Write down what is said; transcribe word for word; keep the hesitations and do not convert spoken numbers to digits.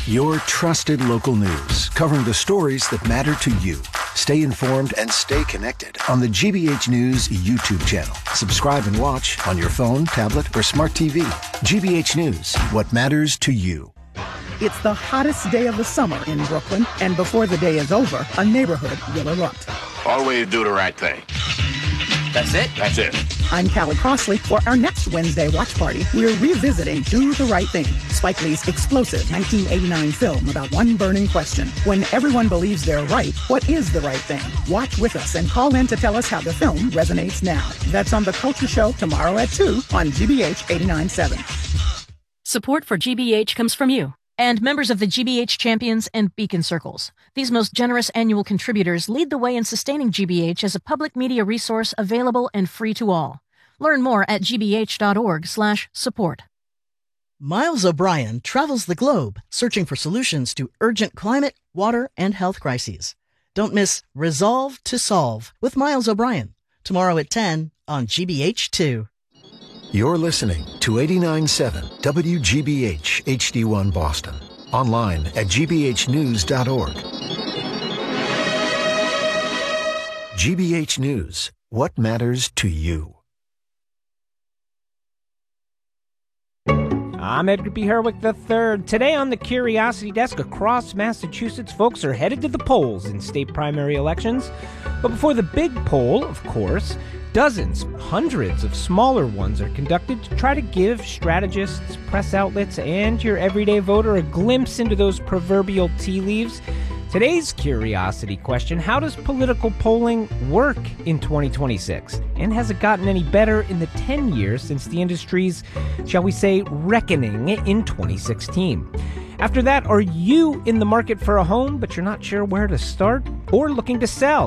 Your trusted local news, covering the stories that matter to you. Stay informed and stay connected on the G B H News YouTube channel. Subscribe and watch on your phone, tablet, or smart T V. G B H News, what matters to you. It's the hottest day of the summer in Brooklyn, and before the day is over, a neighborhood will erupt. Always do the right thing. That's it? That's it. I'm Callie Crossley. For our next Wednesday watch party, we're revisiting Do the Right Thing, Spike Lee's explosive nineteen eighty-nine film about one burning question. When everyone believes they're right, what is the right thing? Watch with us and call in to tell us how the film resonates now. That's on The Culture Show tomorrow at two on G B H eighty-nine point seven. Support for G B H comes from you and members of the G B H Champions and Beacon Circles. These most generous annual contributors lead the way in sustaining G B H as a public media resource available and free to all. Learn more at gbh.org slash support. Miles O'Brien travels the globe searching for solutions to urgent climate, water, and health crises. Don't miss Resolve to Solve with Miles O'Brien tomorrow at ten on G B H two. You're listening to eighty-nine point seven W G B H H D one Boston. Online at g b h news dot org. G B H News, what matters to you? I'm Edgar B. Herwick the third. Today on the Curiosity Desk, across Massachusetts, folks are headed to the polls in state primary elections. But before the big poll, of course, dozens, hundreds of smaller ones are conducted to try to give strategists, press outlets, and your everyday voter a glimpse into those proverbial tea leaves. Today's curiosity question: how does political polling work in twenty twenty-six? And has it gotten any better in the ten years since the industry's, shall we say, reckoning in twenty sixteen? After that, are you in the market for a home, but you're not sure where to start? Or looking to sell?